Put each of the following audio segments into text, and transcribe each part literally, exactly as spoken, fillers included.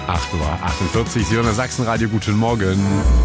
acht Uhr achtundvierzig, Sie hören Sachsenradio, guten Morgen.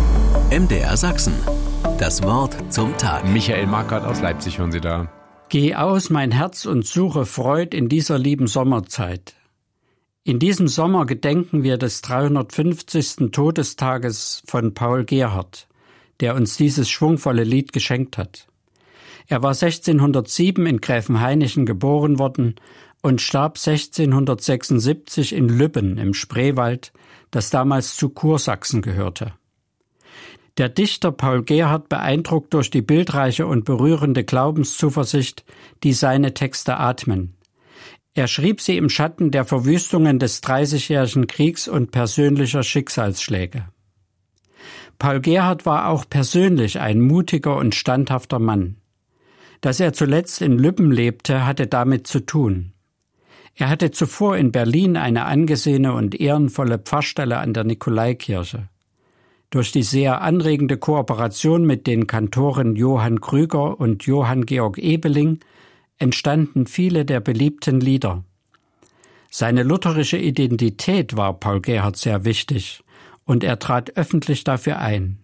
M D R Sachsen, das Wort zum Tag. Michael Markert aus Leipzig hören Sie da. Geh aus, mein Herz, und suche Freud in dieser lieben Sommerzeit. In diesem Sommer gedenken wir des dreihundertfünfzigsten Todestages von Paul Gerhardt, der uns dieses schwungvolle Lied geschenkt hat. Er war sechzehnhundertsieben in Gräfenhainichen geboren worden und starb sechzehnhundertsechsundsiebzig in Lübben im Spreewald, das damals zu Kursachsen gehörte. Der Dichter Paul Gerhardt beeindruckt durch die bildreiche und berührende Glaubenszuversicht, die seine Texte atmen. Er schrieb sie im Schatten der Verwüstungen des Dreißigjährigen Kriegs und persönlicher Schicksalsschläge. Paul Gerhardt war auch persönlich ein mutiger und standhafter Mann. Dass er zuletzt in Lübben lebte, hatte damit zu tun. Er hatte zuvor in Berlin eine angesehene und ehrenvolle Pfarrstelle an der Nikolaikirche. Durch die sehr anregende Kooperation mit den Kantoren Johann Krüger und Johann Georg Ebeling entstanden viele der beliebten Lieder. Seine lutherische Identität war Paul Gerhardt sehr wichtig und er trat öffentlich dafür ein.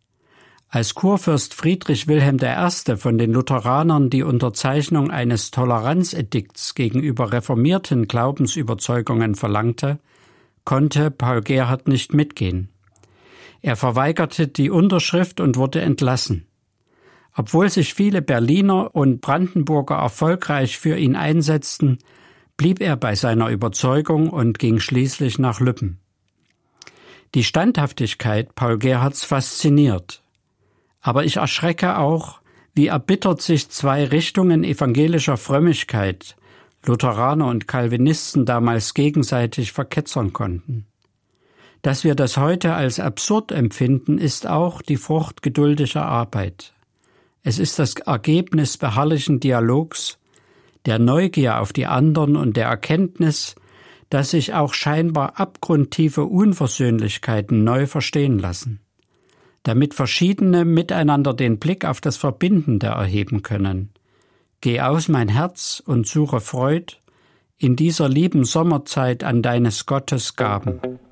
Als Kurfürst Friedrich Wilhelm der Erste von den Lutheranern die Unterzeichnung eines Toleranzedikts gegenüber reformierten Glaubensüberzeugungen verlangte, konnte Paul Gerhardt nicht mitgehen. Er verweigerte die Unterschrift und wurde entlassen. Obwohl sich viele Berliner und Brandenburger erfolgreich für ihn einsetzten, blieb er bei seiner Überzeugung und ging schließlich nach Lübben. Die Standhaftigkeit Paul Gerhardts fasziniert. Aber ich erschrecke auch, wie erbittert sich zwei Richtungen evangelischer Frömmigkeit, Lutheraner und Calvinisten, damals gegenseitig verketzern konnten. Dass wir das heute als absurd empfinden, ist auch die Frucht geduldiger Arbeit. Es ist das Ergebnis beharrlichen Dialogs, der Neugier auf die anderen und der Erkenntnis, dass sich auch scheinbar abgrundtiefe Unversöhnlichkeiten neu verstehen lassen, damit Verschiedene miteinander den Blick auf das Verbindende erheben können. Geh aus, mein Herz, und suche Freud in dieser lieben Sommerzeit an deines Gottes Gaben.